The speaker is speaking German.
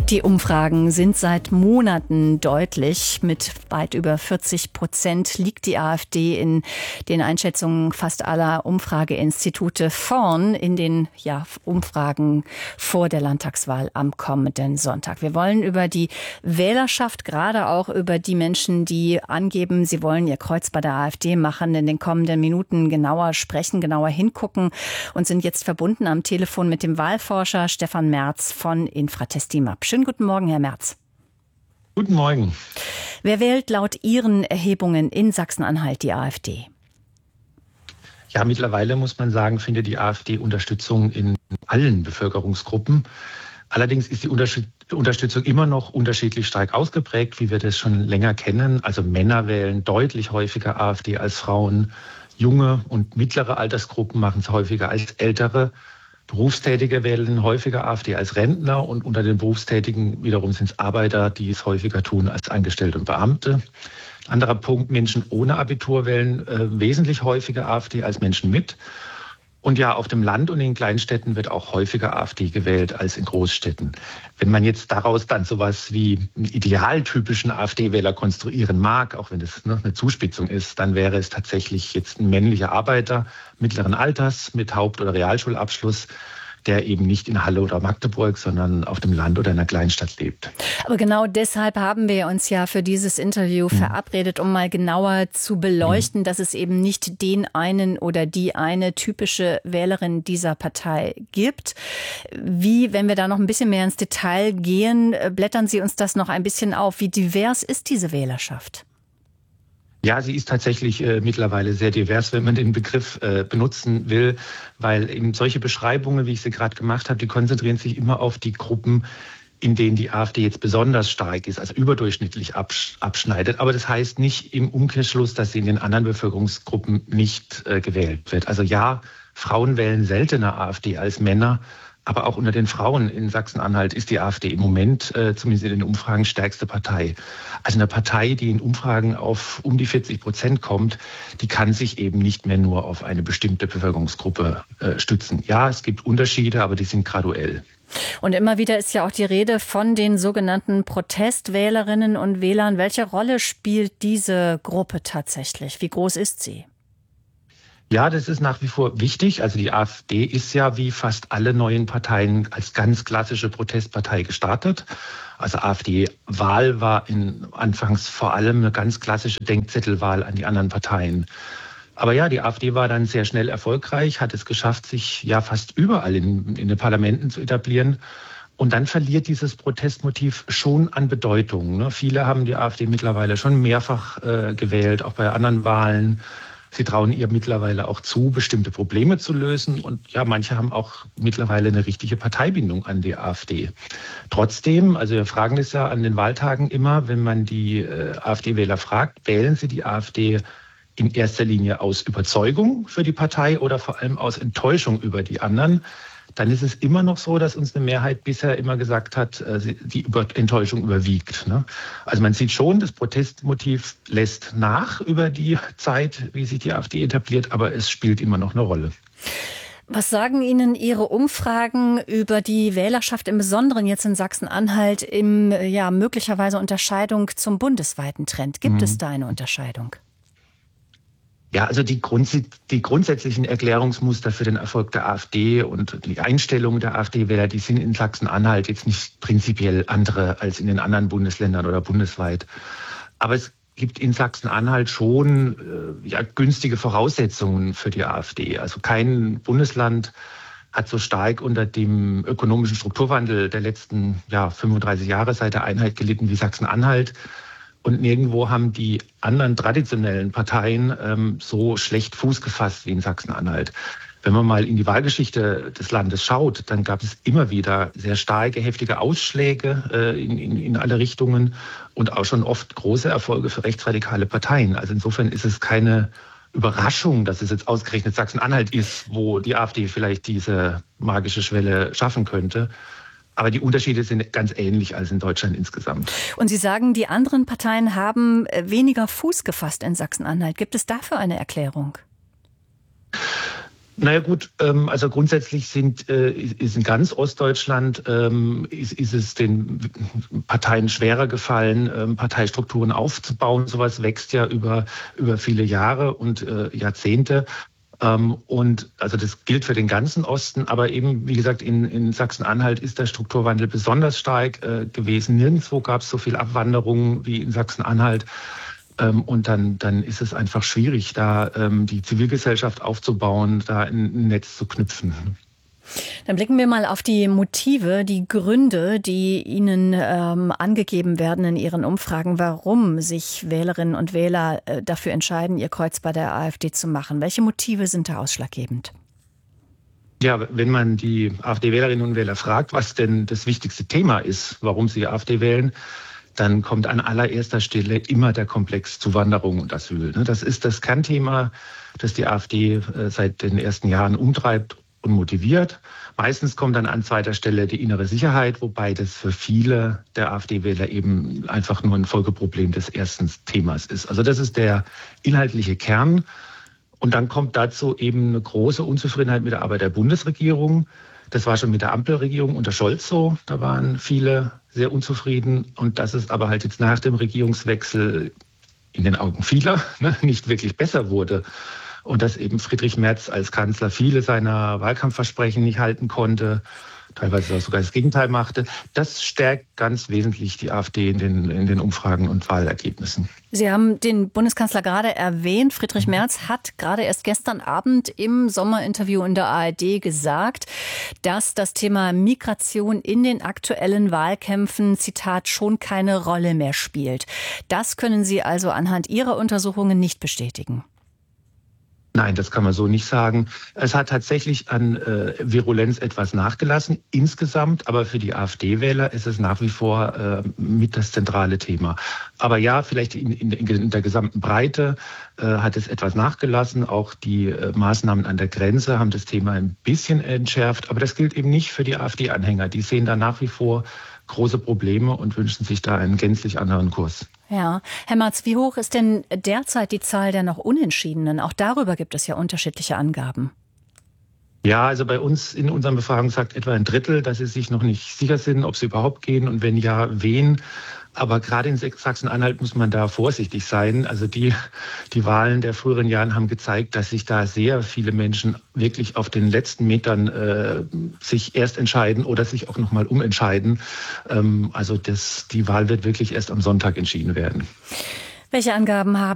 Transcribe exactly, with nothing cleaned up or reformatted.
Die Umfragen sind seit Monaten deutlich. Mit weit über vierzig Prozent liegt die AfD in den Einschätzungen fast aller Umfrageinstitute vorn in den ja, Umfragen vor der Landtagswahl am kommenden Sonntag. Wir wollen über die Wählerschaft, gerade auch über die Menschen, die angeben, sie wollen ihr Kreuz bei der AfD machen, in den kommenden Minuten genauer sprechen, genauer hingucken und sind jetzt verbunden am Telefon mit dem Wahlforscher Stefan Merz von Infratest DIMAP. Schönen guten Morgen, Herr Merz. Guten Morgen. Wer wählt laut Ihren Erhebungen in Sachsen-Anhalt die AfD? Ja, mittlerweile muss man sagen, findet die AfD Unterstützung in allen Bevölkerungsgruppen. Allerdings ist die Unterstützung immer noch unterschiedlich stark ausgeprägt, wie wir das schon länger kennen. Also Männer wählen deutlich häufiger AfD als Frauen. Junge und mittlere Altersgruppen machen es häufiger als ältere. Berufstätige wählen häufiger AfD als Rentner und unter den Berufstätigen wiederum sind es Arbeiter, die es häufiger tun als Angestellte und Beamte. Anderer Punkt, Menschen ohne Abitur wählen äh, wesentlich häufiger AfD als Menschen mit. Und ja, auf dem Land und in Kleinstädten wird auch häufiger AfD gewählt als in Großstädten. Wenn man jetzt daraus dann sowas wie einen idealtypischen AfD-Wähler konstruieren mag, auch wenn das ne, eine Zuspitzung ist, dann wäre es tatsächlich jetzt ein männlicher Arbeiter mittleren Alters mit Haupt- oder Realschulabschluss, der eben nicht in Halle oder Magdeburg, sondern auf dem Land oder in einer Kleinstadt lebt. Aber genau deshalb haben wir uns ja für dieses Interview mhm. verabredet, um mal genauer zu beleuchten, mhm. dass es eben nicht den einen oder die eine typische Wählerin dieser Partei gibt. Wie, wenn wir da noch ein bisschen mehr ins Detail gehen, blättern Sie uns das noch ein bisschen auf. Wie divers ist diese Wählerschaft? Ja, sie ist tatsächlich äh, mittlerweile sehr divers, wenn man den Begriff äh, benutzen will, weil eben solche Beschreibungen, wie ich sie gerade gemacht habe, die konzentrieren sich immer auf die Gruppen, in denen die AfD jetzt besonders stark ist, also überdurchschnittlich absch- abschneidet. Aber das heißt nicht im Umkehrschluss, dass sie in den anderen Bevölkerungsgruppen nicht äh, gewählt wird. Also ja, Frauen wählen seltener AfD als Männer. Aber auch unter den Frauen in Sachsen-Anhalt ist die AfD im Moment, äh, zumindest in den Umfragen, stärkste Partei. Also eine Partei, die in Umfragen auf um die vierzig Prozent kommt, die kann sich eben nicht mehr nur auf eine bestimmte Bevölkerungsgruppe äh, stützen. Ja, es gibt Unterschiede, aber die sind graduell. Und immer wieder ist ja auch die Rede von den sogenannten Protestwählerinnen und Wählern. Welche Rolle spielt diese Gruppe tatsächlich? Wie groß ist sie? Ja, das ist nach wie vor wichtig. Also die AfD ist ja wie fast alle neuen Parteien als ganz klassische Protestpartei gestartet. Also AfD-Wahl war in, anfangs vor allem eine ganz klassische Denkzettelwahl an die anderen Parteien. Aber ja, die AfD war dann sehr schnell erfolgreich, hat es geschafft, sich ja fast überall in, in den Parlamenten zu etablieren. Und dann verliert dieses Protestmotiv schon an Bedeutung. Ne? Viele haben die AfD mittlerweile schon mehrfach äh, gewählt, auch bei anderen Wahlen. Sie trauen ihr mittlerweile auch zu, bestimmte Probleme zu lösen. Und ja, manche haben auch mittlerweile eine richtige Parteibindung an die AfD. Trotzdem, also wir fragen es ja an den Wahltagen immer, wenn man die äh, AfD-Wähler fragt, wählen sie die AfD in erster Linie aus Überzeugung für die Partei oder vor allem aus Enttäuschung über die anderen? Dann ist es immer noch so, dass uns eine Mehrheit bisher immer gesagt hat, die Enttäuschung überwiegt. Also man sieht schon, das Protestmotiv lässt nach über die Zeit, wie sich die AfD etabliert, aber es spielt immer noch eine Rolle. Was sagen Ihnen Ihre Umfragen über die Wählerschaft im Besonderen jetzt in Sachsen-Anhalt im ja möglicherweise Unterscheidung zum bundesweiten Trend? Gibt mhm. es da eine Unterscheidung? Ja, also die, Grunds- die grundsätzlichen Erklärungsmuster für den Erfolg der AfD und die Einstellung der AfD-Wähler, die sind in Sachsen-Anhalt jetzt nicht prinzipiell andere als in den anderen Bundesländern oder bundesweit. Aber es gibt in Sachsen-Anhalt schon äh, ja, günstige Voraussetzungen für die AfD. Also kein Bundesland hat so stark unter dem ökonomischen Strukturwandel der letzten ja, fünfunddreißig Jahre seit der Einheit gelitten wie Sachsen-Anhalt. Und nirgendwo haben die anderen traditionellen Parteien ähm, so schlecht Fuß gefasst wie in Sachsen-Anhalt. Wenn man mal in die Wahlgeschichte des Landes schaut, dann gab es immer wieder sehr starke, heftige Ausschläge äh, in, in, in alle Richtungen und auch schon oft große Erfolge für rechtsradikale Parteien. Also insofern ist es keine Überraschung, dass es jetzt ausgerechnet Sachsen-Anhalt ist, wo die AfD vielleicht diese magische Schwelle schaffen könnte. Aber die Unterschiede sind ganz ähnlich als in Deutschland insgesamt. Und Sie sagen, die anderen Parteien haben weniger Fuß gefasst in Sachsen-Anhalt. Gibt es dafür eine Erklärung? Naja gut, ähm, also grundsätzlich sind, äh, ist in ganz Ostdeutschland ähm, ist, ist es den Parteien schwerer gefallen, ähm, Parteistrukturen aufzubauen. Sowas wächst ja über, über viele Jahre und äh, Jahrzehnte. Ähm, und also das gilt für den ganzen Osten, aber eben, wie gesagt, in, in Sachsen-Anhalt ist der Strukturwandel besonders stark äh, gewesen. Nirgendwo gab es so viel Abwanderung wie in Sachsen-Anhalt. Ähm, und dann, dann ist es einfach schwierig, da ähm, die Zivilgesellschaft aufzubauen, da ein Netz zu knüpfen. Dann blicken wir mal auf die Motive, die Gründe, die Ihnen ähm, angegeben werden in Ihren Umfragen, warum sich Wählerinnen und Wähler äh, dafür entscheiden, ihr Kreuz bei der AfD zu machen. Welche Motive sind da ausschlaggebend? Ja, wenn man die AfD-Wählerinnen und Wähler fragt, was denn das wichtigste Thema ist, warum sie AfD wählen, dann kommt an allererster Stelle immer der Komplex Zuwanderung und Asyl. Das ist das Kernthema, das die AfD seit den ersten Jahren umtreibt und motiviert. Meistens kommt dann an zweiter Stelle die innere Sicherheit, wobei das für viele der AfD-Wähler eben einfach nur ein Folgeproblem des ersten Themas ist. Also das ist der inhaltliche Kern. Und dann kommt dazu eben eine große Unzufriedenheit mit der Arbeit der Bundesregierung. Das war schon mit der Ampelregierung unter Scholz so. Da waren viele sehr unzufrieden. Und dass es aber halt jetzt nach dem Regierungswechsel in den Augen vieler ne, nicht wirklich besser wurde. Und dass eben Friedrich Merz als Kanzler viele seiner Wahlkampfversprechen nicht halten konnte, teilweise sogar das Gegenteil machte. Das stärkt ganz wesentlich die AfD in den, in den Umfragen und Wahlergebnissen. Sie haben den Bundeskanzler gerade erwähnt. Friedrich Merz hat gerade erst gestern Abend im Sommerinterview in der A R D gesagt, dass das Thema Migration in den aktuellen Wahlkämpfen, Zitat, schon keine Rolle mehr spielt. Das können Sie also anhand Ihrer Untersuchungen nicht bestätigen. Nein, das kann man so nicht sagen. Es hat tatsächlich an äh, Virulenz etwas nachgelassen, insgesamt, aber für die AfD-Wähler ist es nach wie vor äh, mit das zentrale Thema. Aber ja, vielleicht in, in, in der gesamten Breite äh, hat es etwas nachgelassen. Auch die äh, Maßnahmen an der Grenze haben das Thema ein bisschen entschärft, aber das gilt eben nicht für die AfD-Anhänger. Die sehen da nach wie vor große Probleme und wünschen sich da einen gänzlich anderen Kurs. Ja, Herr Merz, wie hoch ist denn derzeit die Zahl der noch Unentschiedenen? Auch darüber gibt es ja unterschiedliche Angaben. Ja, also bei uns in unseren Befragungen sagt etwa ein Drittel, dass sie sich noch nicht sicher sind, ob sie überhaupt gehen und wenn ja, wen. Aber gerade in Sachsen-Anhalt muss man da vorsichtig sein. Also die, die Wahlen der früheren Jahren haben gezeigt, dass sich da sehr viele Menschen wirklich auf den letzten Metern äh, sich erst entscheiden oder sich auch nochmal umentscheiden. Ähm, also das, die Wahl wird wirklich erst am Sonntag entschieden werden. Welche Angaben haben